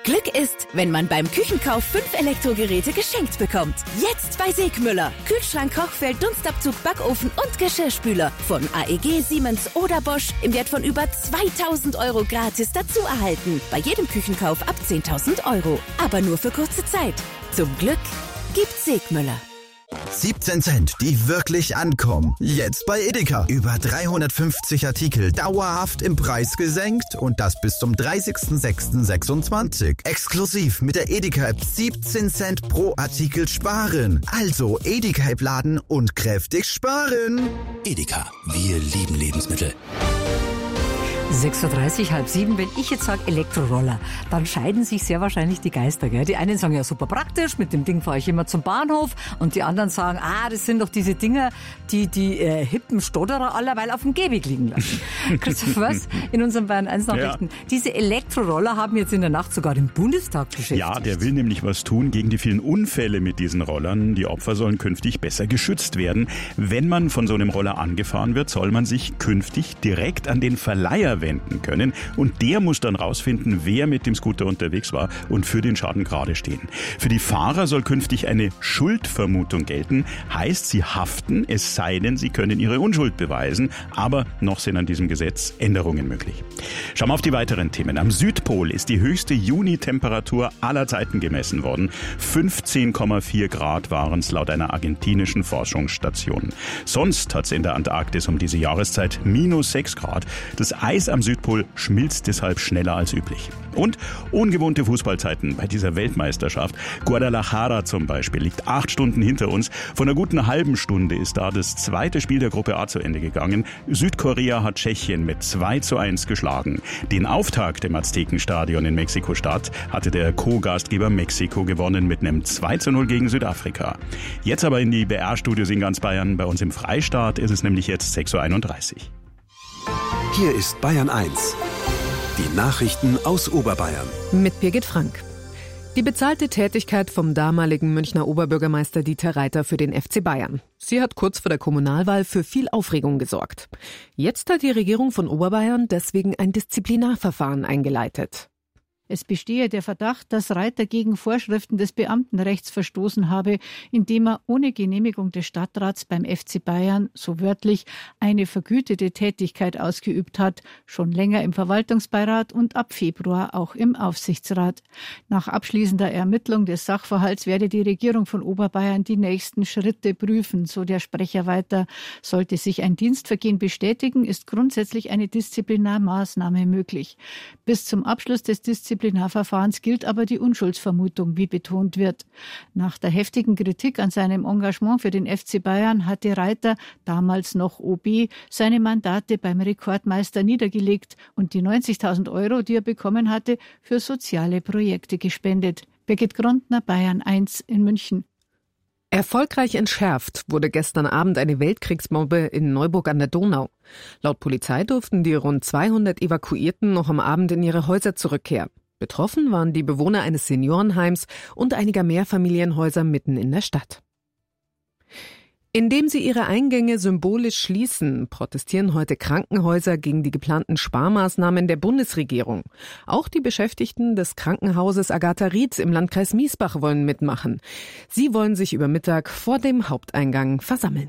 Glück ist, wenn man beim Küchenkauf 5 Elektrogeräte geschenkt bekommt. Jetzt bei Segmüller. Kühlschrank, Kochfeld, Dunstabzug, Backofen und Geschirrspüler. Von AEG, Siemens oder Bosch im Wert von über 2.000 € gratis dazu erhalten. Bei jedem Küchenkauf ab 10.000 €. Aber nur für kurze Zeit. Zum Glück gibt's Segmüller. 17 Cent, die wirklich ankommen. Jetzt bei Edeka. Über 350 Artikel dauerhaft im Preis gesenkt und das bis zum 30.06.26. Exklusiv mit der Edeka-App 17 Cent pro Artikel sparen. Also Edeka-App laden und kräftig sparen. Edeka, wir lieben Lebensmittel. 6.30 Uhr, halb 7. Wenn ich jetzt sage Elektroroller, dann scheiden sich sehr wahrscheinlich die Geister. Gell? Die einen sagen, ja super praktisch, mit dem Ding fahre ich immer zum Bahnhof. Und die anderen sagen, das sind doch diese Dinger, die hippen Stotterer allerweil auf dem Gehweg liegen lassen. Christoph, was? In unseren Bayern 1 Nachrichten. Ja. Diese Elektroroller haben jetzt in der Nacht sogar den Bundestag beschäftigt. Ja, der will nämlich was tun gegen die vielen Unfälle mit diesen Rollern. Die Opfer sollen künftig besser geschützt werden. Wenn man von so einem Roller angefahren wird, soll man sich künftig direkt an den Verleiher wenden können und der muss dann rausfinden, wer mit dem Scooter unterwegs war und für den Schaden gerade stehen. Für die Fahrer soll künftig eine Schuldvermutung gelten, heißt, sie haften, es sei denn, sie können ihre Unschuld beweisen, aber noch sind an diesem Gesetz Änderungen möglich. Schauen wir auf die weiteren Themen. Am Südpol ist die höchste Juni-Temperatur aller Zeiten gemessen worden. 15,4 Grad waren es laut einer argentinischen Forschungsstation. Sonst hat es in der Antarktis um diese Jahreszeit -6 Grad. Das Eis am Südpol schmilzt deshalb schneller als üblich. Und ungewohnte Fußballzeiten bei dieser Weltmeisterschaft. Guadalajara zum Beispiel liegt 8 Stunden hinter uns. Vor einer guten halben Stunde ist da das zweite Spiel der Gruppe A zu Ende gegangen. Südkorea hat Tschechien mit 2:1 geschlagen. Den Auftakt im Aztekenstadion in Mexiko-Stadt hatte der Co-Gastgeber Mexiko gewonnen mit einem 2:0 gegen Südafrika. Jetzt aber in die BR-Studios in ganz Bayern. Bei uns im Freistaat ist es nämlich jetzt 6:31 Uhr. Hier ist Bayern 1. Die Nachrichten aus Oberbayern. Mit Birgit Frank. Die bezahlte Tätigkeit vom damaligen Münchner Oberbürgermeister Dieter Reiter für den FC Bayern. Sie hat kurz vor der Kommunalwahl für viel Aufregung gesorgt. Jetzt hat die Regierung von Oberbayern deswegen ein Disziplinarverfahren eingeleitet. Es bestehe der Verdacht, dass Reiter gegen Vorschriften des Beamtenrechts verstoßen habe, indem er ohne Genehmigung des Stadtrats beim FC Bayern, so wörtlich, eine vergütete Tätigkeit ausgeübt hat, schon länger im Verwaltungsbeirat und ab Februar auch im Aufsichtsrat. Nach abschließender Ermittlung des Sachverhalts werde die Regierung von Oberbayern die nächsten Schritte prüfen, so der Sprecher weiter. Sollte sich ein Dienstvergehen bestätigen, ist grundsätzlich eine Disziplinarmaßnahme möglich. Bis zum Abschluss des Disziplinarverfahrens gilt aber die Unschuldsvermutung, wie betont wird. Nach der heftigen Kritik an seinem Engagement für den FC Bayern hatte Reiter, damals noch OB, seine Mandate beim Rekordmeister niedergelegt und die 90.000 €, die er bekommen hatte, für soziale Projekte gespendet. Birgit Grundner, Bayern 1 in München. Erfolgreich entschärft wurde gestern Abend eine Weltkriegsbombe in Neuburg an der Donau. Laut Polizei durften die rund 200 Evakuierten noch am Abend in ihre Häuser zurückkehren. Betroffen waren die Bewohner eines Seniorenheims und einiger Mehrfamilienhäuser mitten in der Stadt. Indem sie ihre Eingänge symbolisch schließen, protestieren heute Krankenhäuser gegen die geplanten Sparmaßnahmen der Bundesregierung. Auch die Beschäftigten des Krankenhauses Agatha Rietz im Landkreis Miesbach wollen mitmachen. Sie wollen sich über Mittag vor dem Haupteingang versammeln.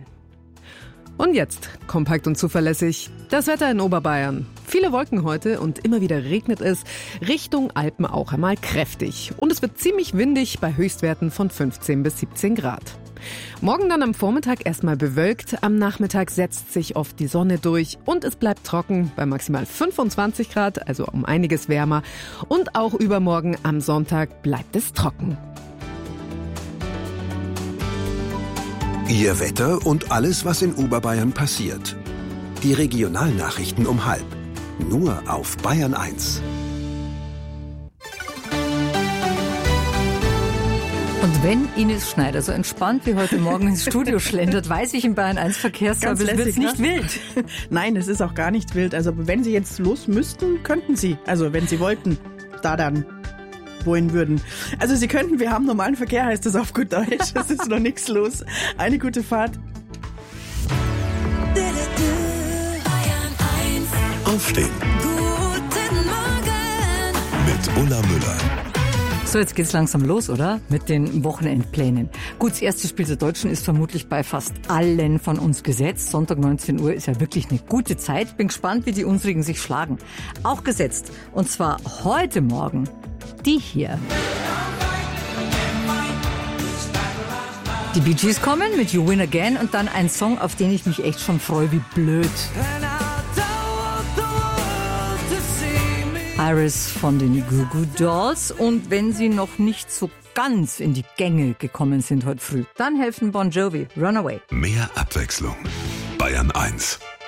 Und jetzt, kompakt und zuverlässig, das Wetter in Oberbayern. Viele Wolken heute und immer wieder regnet es, Richtung Alpen auch einmal kräftig. Und es wird ziemlich windig bei Höchstwerten von 15 bis 17 Grad. Morgen dann am Vormittag erstmal bewölkt, am Nachmittag setzt sich oft die Sonne durch und es bleibt trocken bei maximal 25 Grad, also um einiges wärmer. Und auch übermorgen am Sonntag bleibt es trocken. Ihr Wetter und alles, was in Oberbayern passiert. Die Regionalnachrichten um 12:30. Nur auf Bayern 1. Und wenn Ines Schneider so entspannt wie heute Morgen ins Studio schlendert, weiß ich, im Bayern 1 Verkehrsservice wird es nicht wild. Nein, es ist auch gar nicht wild. Also wenn Sie jetzt los müssten, könnten Sie. Also wenn Sie wollten, da dann wohin würden. Also Sie könnten, wir haben normalen Verkehr, heißt das auf gut Deutsch. Es ist noch nichts los. Eine gute Fahrt. Aufstehen. Guten Morgen Mit Ulla Müller. So, jetzt geht's langsam los, oder? Mit den Wochenendplänen. Gut, das erste Spiel der Deutschen ist vermutlich bei fast allen von uns gesetzt. Sonntag 19 Uhr ist ja wirklich eine gute Zeit. Bin gespannt, wie die unsrigen sich schlagen. Auch gesetzt. Und zwar heute Morgen die hier. Die Bee Gees kommen mit You Win Again und dann ein Song, auf den ich mich echt schon freue wie blöd. Iris von den Goo Goo Dolls. Und wenn Sie noch nicht so ganz in die Gänge gekommen sind heute früh, dann helfen Bon Jovi, Runaway. Mehr Abwechslung. Bayern 1.